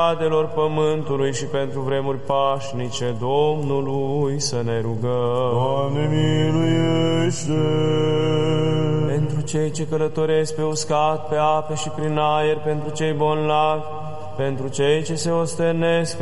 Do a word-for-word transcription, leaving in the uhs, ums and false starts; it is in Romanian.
adelor pământului și pentru vremuri pașnice Domnului să ne rugăm. Doamne, miluiește! Pentru cei ce călătoresc pe uscat, pe ape și prin aer, pentru cei bolnavi, pentru cei ce se ostenesc,